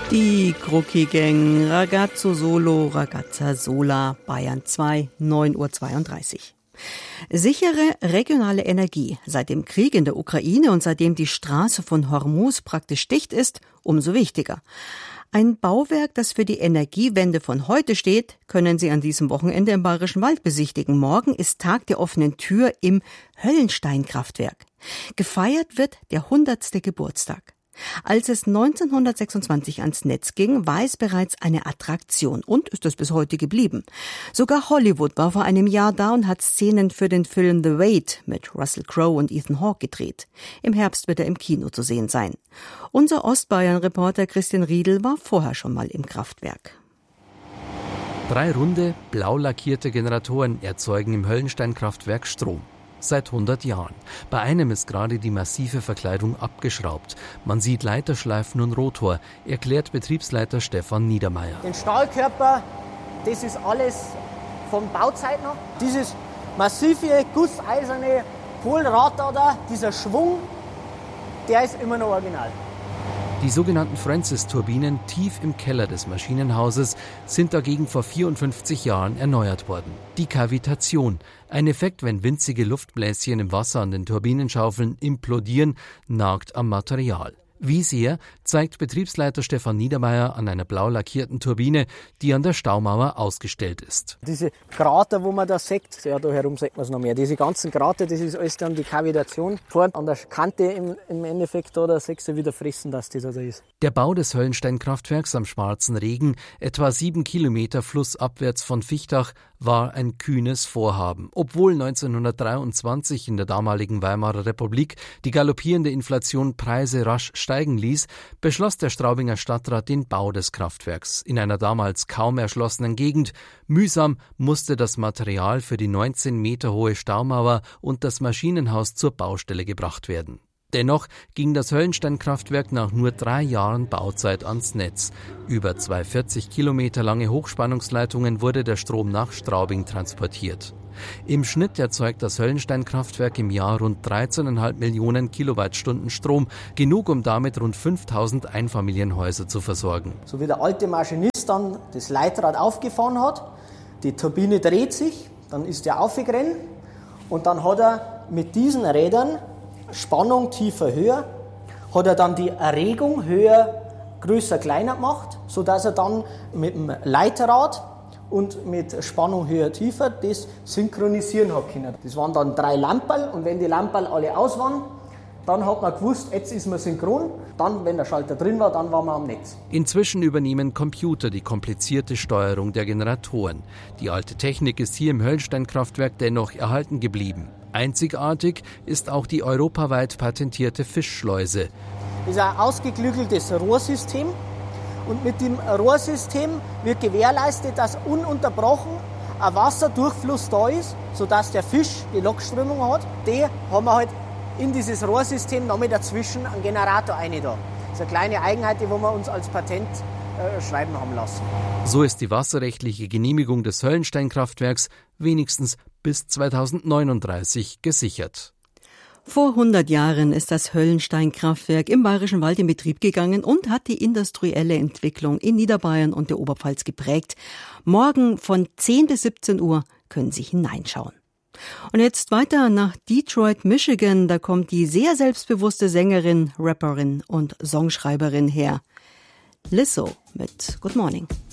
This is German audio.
Die Krucki Gang, Ragazzo Solo, Ragazza Sola, Bayern 2, 9:32 Uhr. Sichere regionale Energie. Seit dem Krieg in der Ukraine und seitdem die Straße von Hormuz praktisch dicht ist, umso wichtiger. Ein Bauwerk, das für die Energiewende von heute steht, können Sie an diesem Wochenende im Bayerischen Wald besichtigen. Morgen ist Tag der offenen Tür im Höllenstein-Kraftwerk. Gefeiert wird der 100. Geburtstag. Als es 1926 ans Netz ging, war es bereits eine Attraktion und ist es bis heute geblieben. Sogar Hollywood war vor einem Jahr da und hat Szenen für den Film The Wait mit Russell Crowe und Ethan Hawke gedreht. Im Herbst wird er im Kino zu sehen sein. Unser Ostbayern-Reporter Christian Riedl war vorher schon mal im Kraftwerk. 3 runde, blau lackierte Generatoren erzeugen im Höllenstein-Kraftwerk Strom. Seit 100 Jahren. Bei einem ist gerade die massive Verkleidung abgeschraubt. Man sieht Leiterschleifen und Rotor, erklärt Betriebsleiter Stefan Niedermeyer. Den Stahlkörper, das ist alles von Bauzeit noch. Dieses massive, gusseiserne Polrader da, dieser Schwung, der ist immer noch original. Die sogenannten Francis-Turbinen tief im Keller des Maschinenhauses sind dagegen vor 54 Jahren erneuert worden. Die Kavitation, ein Effekt, wenn winzige Luftbläschen im Wasser an den Turbinenschaufeln implodieren, nagt am Material. Wie sehr, zeigt Betriebsleiter Stefan Niedermeyer an einer blau lackierten Turbine, die an der Staumauer ausgestellt ist. Diese Krater, wo man da sieht, ja, da herum sieht man es noch mehr. Diese ganzen Krater, das ist alles dann die Kavitation. Vorne an der Kante im Endeffekt, da siehst du wieder fressen, dass die da ist. Der Bau des Höllenstein-Kraftwerks am Schwarzen Regen, etwa 7 Kilometer flussabwärts von Fichtach, war ein kühnes Vorhaben. Obwohl 1923 in der damaligen Weimarer Republik die galoppierende Inflation Preise rasch steigen ließ, beschloss der Straubinger Stadtrat den Bau des Kraftwerks in einer damals kaum erschlossenen Gegend. Mühsam musste das Material für die 19 Meter hohe Staumauer und das Maschinenhaus zur Baustelle gebracht werden. Dennoch ging das Höllenstein-Kraftwerk nach nur 3 Jahren Bauzeit ans Netz. Über 2 40 Kilometer lange Hochspannungsleitungen wurde der Strom nach Straubing transportiert. Im Schnitt erzeugt das Höllenstein-Kraftwerk im Jahr rund 13,5 Millionen Kilowattstunden Strom, genug, um damit rund 5000 Einfamilienhäuser zu versorgen. So wie der alte Maschinist dann das Leitrad aufgefahren hat, die Turbine dreht sich, dann ist er aufgerannt und dann hat er mit diesen Rädern Spannung tiefer, höher, hat er dann die Erregung höher, größer, kleiner gemacht, sodass er dann mit dem Leiterrad und mit Spannung höher, tiefer das synchronisieren hat können. Das waren dann 3 Lamperl und wenn die Lamperl alle aus waren, dann hat man gewusst, jetzt ist man synchron. Dann, wenn der Schalter drin war, dann waren wir am Netz. Inzwischen übernehmen Computer die komplizierte Steuerung der Generatoren. Die alte Technik ist hier im Höllenstein-Kraftwerk dennoch erhalten geblieben. Einzigartig ist auch die europaweit patentierte Fischschleuse. Das ist ein ausgeklügeltes Rohrsystem. Und mit dem Rohrsystem wird gewährleistet, dass ununterbrochen ein Wasserdurchfluss da ist, sodass der Fisch die Lokströmung hat. Die haben wir halt in dieses Rohrsystem noch mit dazwischen einen Generator rein da. Das ist eine kleine Eigenheit, die wir uns als Patent schreiben haben lassen. So ist die wasserrechtliche Genehmigung des Höllenstein-Kraftwerks wenigstens bis 2039 gesichert. Vor 100 Jahren ist das Höllenstein-Kraftwerk im Bayerischen Wald in Betrieb gegangen und hat die industrielle Entwicklung in Niederbayern und der Oberpfalz geprägt. Morgen von 10 bis 17 Uhr können Sie hineinschauen. Und jetzt weiter nach Detroit, Michigan. Da kommt die sehr selbstbewusste Sängerin, Rapperin und Songschreiberin her. Lizzo mit Good Morning.